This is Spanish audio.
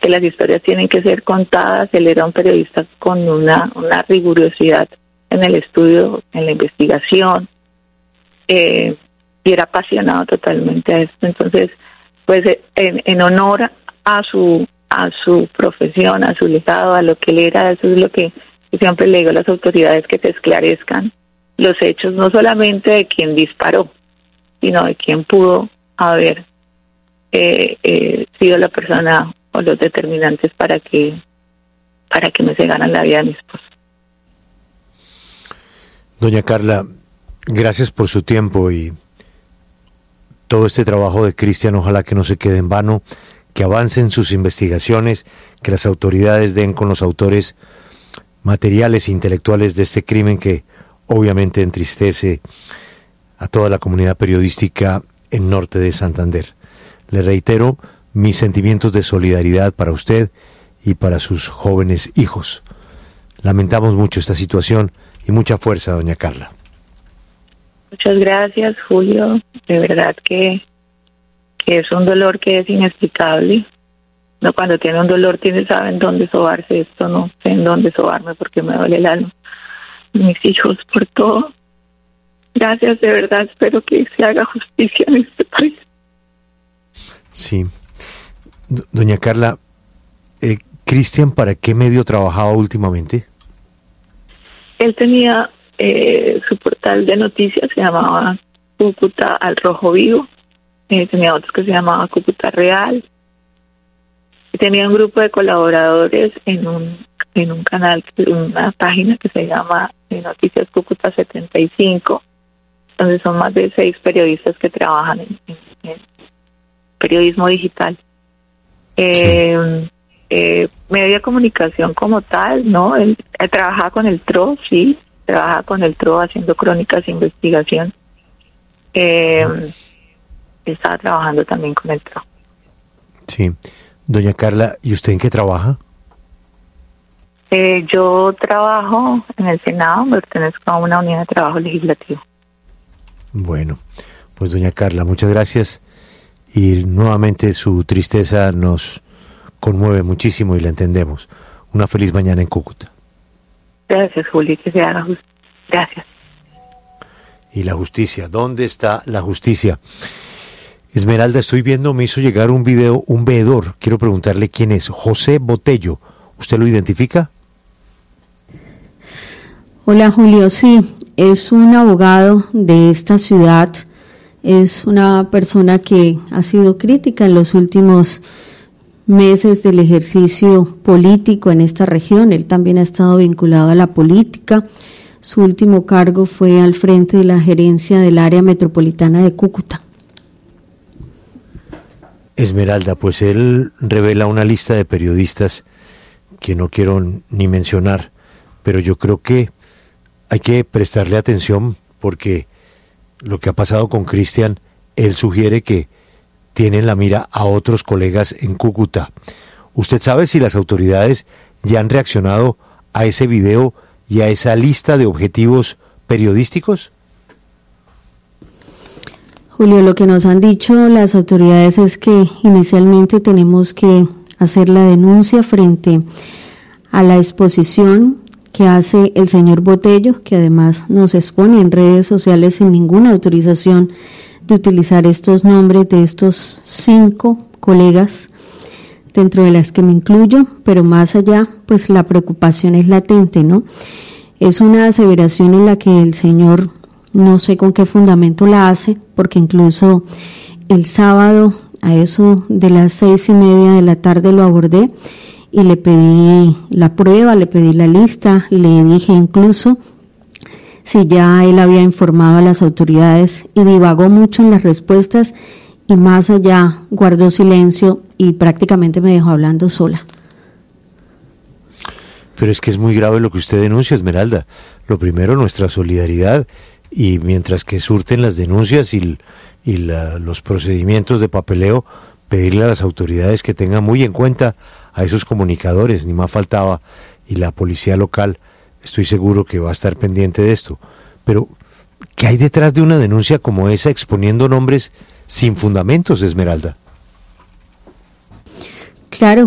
que las historias tienen que ser contadas. Él era un periodista con una rigurosidad en el estudio, en la investigación, y era apasionado totalmente a esto. Entonces, pues en honor a su profesión, a su legado, a lo que él era, eso es lo que siempre le digo a las autoridades, que se esclarezcan los hechos, no solamente de quien disparó, sino de quien pudo haber sido la persona o los determinantes para que me cegaran la vida de mi esposo. Doña Carla, gracias por su tiempo y todo este trabajo de Cristian, ojalá que no se quede en vano, que avancen sus investigaciones, que las autoridades den con los autores materiales e intelectuales de este crimen que obviamente entristece a toda la comunidad periodística en norte de Santander. Le reitero mis sentimientos de solidaridad para usted y para sus jóvenes hijos. Lamentamos mucho esta situación y mucha fuerza, doña Carla. Muchas gracias, Julio. De verdad que es un dolor que es inexplicable. No, cuando tiene un dolor sabe en dónde sobarse. Esto no sé en dónde sobarme porque me duele el alma. Mis hijos, por todo. Gracias, de verdad. Espero que se haga justicia en este país. Sí. Doña Carla, Cristian, ¿para qué medio trabajaba últimamente? Él tenía su portal de noticias, se llamaba Cúcuta al Rojo Vivo. Tenía otros que se llamaba Cúcuta Real. Tenía un grupo de colaboradores en un canal, una página que se llama Noticias Cúcuta 75, donde son más de 6 periodistas que trabajan en periodismo digital. Medio de comunicación como tal, ¿no? Él trabajaba con el TRO, sí, trabajaba con el TRO haciendo crónicas de investigación. Estaba trabajando también con el TRO. Sí. Doña Carla, ¿y usted en qué trabaja? Yo trabajo en el Senado, me pertenezco a una unidad de trabajo legislativo. Bueno, pues doña Carla, muchas gracias y nuevamente su tristeza nos conmueve muchísimo y la entendemos. Una feliz mañana en Cúcuta. Gracias, Juli, que se haga justicia. Gracias. Y la justicia, ¿dónde está la justicia? Esmeralda, estoy viendo, me hizo llegar un video, un veedor. Quiero preguntarle quién es. José Botello, ¿usted lo identifica? Hola, Julio, sí, es un abogado de esta ciudad. Es una persona que ha sido crítica en los últimos meses del ejercicio político en esta región. Él también ha estado vinculado a la política. Su último cargo fue al frente de la gerencia del área metropolitana de Cúcuta. Esmeralda, pues él revela una lista de periodistas que no quiero ni mencionar, pero yo creo que hay que prestarle atención porque lo que ha pasado con Cristian, él sugiere que tienen la mira a otros colegas en Cúcuta. ¿Usted sabe si las autoridades ya han reaccionado a ese video y a esa lista de objetivos periodísticos? Julio, lo que nos han dicho las autoridades es que inicialmente tenemos que hacer la denuncia frente a la exposición que hace el señor Botello, que además nos expone en redes sociales sin ninguna autorización de utilizar estos nombres de estos 5 colegas, dentro de las que me incluyo, pero más allá, pues la preocupación es latente, ¿no? Es una aseveración en la que el señor, no sé con qué fundamento la hace, porque incluso el sábado a eso de las 6:30 de la tarde lo abordé y le pedí la prueba, le pedí la lista, le dije incluso si ya él había informado a las autoridades y divagó mucho en las respuestas y más allá guardó silencio y prácticamente me dejó hablando sola. Pero es que es muy grave lo que usted denuncia, Esmeralda. Lo primero, nuestra solidaridad, y mientras que surten las denuncias y los procedimientos de papeleo, pedirle a las autoridades que tengan muy en cuenta a esos comunicadores, ni más faltaba, y la policía local, estoy seguro que va a estar pendiente de esto. Pero, ¿qué hay detrás de una denuncia como esa exponiendo nombres sin fundamentos, Esmeralda? Claro.